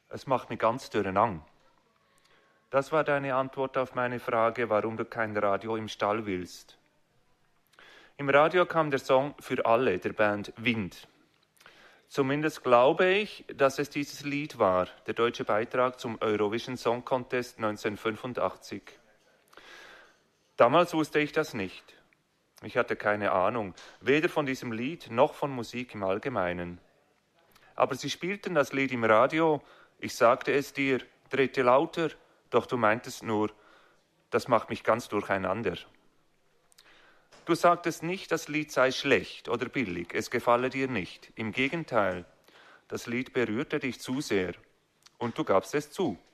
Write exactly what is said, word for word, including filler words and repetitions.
Es macht mich ganz durcheinander. Das war deine Antwort auf meine Frage, warum du kein Radio im Stall willst. Im Radio kam der Song Für alle der Band Wind. Zumindest glaube ich, dass es dieses Lied war, der deutsche Beitrag zum Eurovision Song Contest neunzehnhundertfünfundachtzig. Damals wusste ich das nicht. Ich hatte keine Ahnung, weder von diesem Lied noch von Musik im Allgemeinen. Aber sie spielten das Lied im Radio, ich sagte es dir, drehte lauter, doch du meintest nur, das macht mich ganz durcheinander. Du sagtest nicht, das Lied sei schlecht oder billig, es gefalle dir nicht. Im Gegenteil, das Lied berührte dich zu sehr und du gabst es zu.